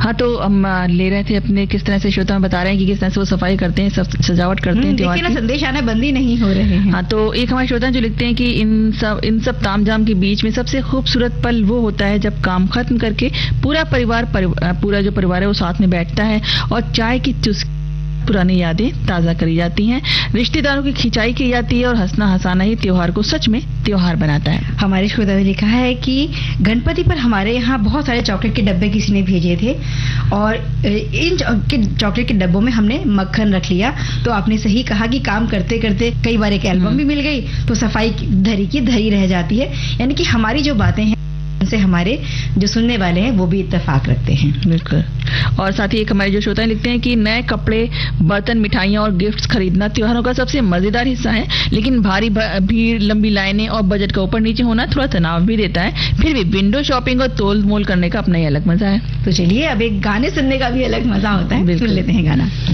हाँ, तो हम ले रहे थे अपने, किस तरह से श्रोता बता रहे हैं कि किस तरह से वो सफाई करते हैं, सजावट करते हैं त्योहार की। संदेश आने बंद ही नहीं हो रहे हैं। हाँ, तो एक हमारे श्रोता जो लिखते हैं कि इन सब तामझाम के बीच में सबसे खूबसूरत पल वो होता है जब काम खत्म करके पूरा जो परिवार है वो साथ में बैठता है और चाय की चुस्की पुरानी यादें ताजा करी जाती हैं, रिश्तेदारों की खिंचाई की जाती है और हंसना हंसाना ही त्योहार को सच में त्योहार बनाता है। हमारे श्रोता ने लिखा है कि गणपति पर हमारे यहाँ बहुत सारे चॉकलेट के डब्बे किसी ने भेजे थे और इन चॉकलेट के डब्बों में हमने मक्खन रख लिया। तो आपने सही कहा कि काम करते करते कई बार एक एल्बम भी मिल गई तो सफाई धरी की धरी रह जाती है। यानी कि हमारी जो बातें हैं उनसे हमारे जो सुनने वाले हैं वो भी इत्तेफाक रखते हैं। बिल्कुल। और साथ ही एक हमारे जो श्रोता लिखते हैं कि नए कपड़े, बर्तन, मिठाइयां और गिफ्ट्स खरीदना त्योहारों का सबसे मजेदार हिस्सा है, लेकिन भारी भीड़, लंबी लाइनें और बजट का ऊपर नीचे होना थोड़ा तनाव भी देता है। फिर भी विंडो शॉपिंग और तोल मोल करने का अपना ही अलग मजा है। तो चलिए अब एक गाने सुनने का भी अलग मजा होता है, सुन लेते हैं गाना।